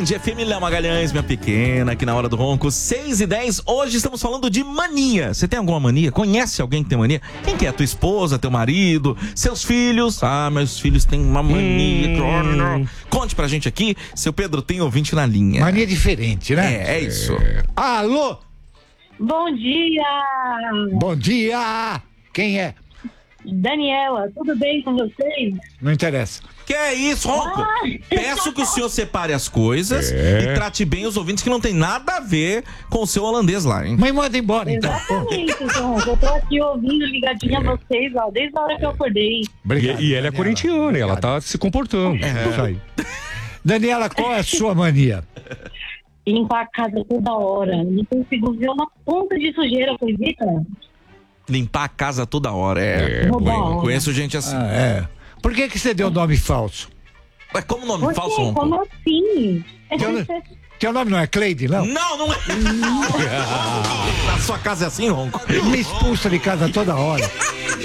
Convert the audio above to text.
Band FM, Léo Magalhães, minha pequena, aqui na Hora do Ronco, 6h10. Hoje estamos falando de mania. Você tem alguma mania? Conhece alguém que tem mania? Quem que é? Tua esposa, teu marido, seus filhos? Ah, meus filhos têm uma mania. Conte pra gente aqui. Seu Pedro tem ouvinte na linha. Mania diferente, né? É isso. Alô? Bom dia! Bom dia! Quem é? Daniela, tudo bem com vocês? Não interessa. Que é isso, Ronco? Peço que o senhor separe as coisas e trate bem os ouvintes que não tem nada a ver com o seu holandês lá, hein? Mas manda embora, então. Exatamente, então. Eu tô aqui ouvindo ligadinha a vocês, ó, desde a hora que eu acordei. Obrigado, E ela é corintiana, ela tá se comportando. Isso aí. Daniela, qual é a sua mania? Limpar a casa toda hora. Não consigo ver uma ponta de sujeira, acredita? Limpar a casa toda hora, Bom. Conheço gente assim. Por que você deu nome falso? Mas como nome Por falso, quê? Ronco? Como assim? Teu nome não é Cleide, não? Não é. Na sua casa é assim, Ronco? Me expulsa de casa toda hora.